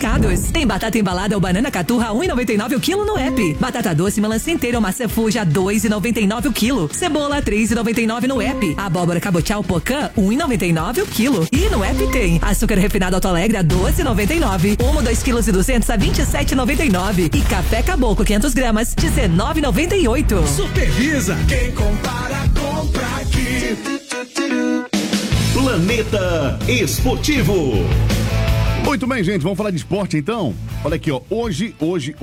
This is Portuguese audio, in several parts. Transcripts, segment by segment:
supermercados. Tem batata embalada ou banana caturra a 1,99 o quilo no app. Batata doce, melancia inteira ou maçã fuja a 2,99 o quilo. Cebola 3,99 no app. Abóbora cabotial pocã 1,99 o quilo. E no app tem açúcar refinado Alto Alegre a 12,99. Omo 2,2 kg a 27,99. E café Caboclo 500 gramas 19,98. Supervisa. Quem compara, compra aqui. Planeta Esportivo. Muito bem, gente, vamos falar de esporte então? Olha aqui, ó, hoje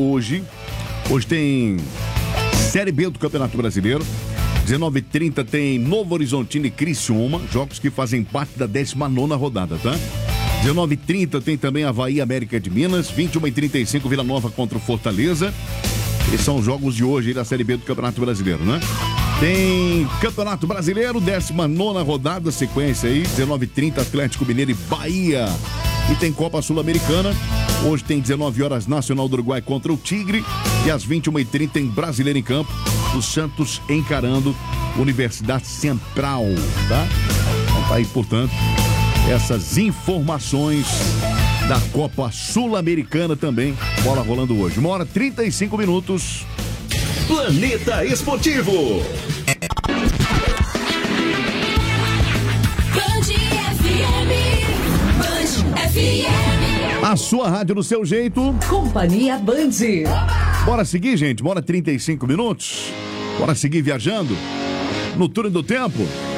tem Série B do Campeonato Brasileiro. 19h30 tem Novo Horizontino e Criciúma, jogos que fazem parte da 19ª rodada, tá? 19h30 tem também Avaí América de Minas, 21h35 Vila Nova contra o Fortaleza. Esses são os jogos de hoje da Série B do Campeonato Brasileiro, né? Tem Campeonato Brasileiro, 19ª rodada, sequência aí, 19h30 Atlético Mineiro e Bahia. E tem Copa Sul-Americana, hoje tem 19 horas Nacional do Uruguai contra o Tigre e às 21h30 tem Brasileiro em Campo, o Santos encarando Universidade Central, tá? Então tá aí, portanto, essas informações da Copa Sul-Americana também, bola rolando hoje. 1h35. Planeta Esportivo. Band FM. A sua rádio do seu jeito. Companhia Band. Bora seguir, gente? 1h35. Bora seguir viajando no túnel do tempo.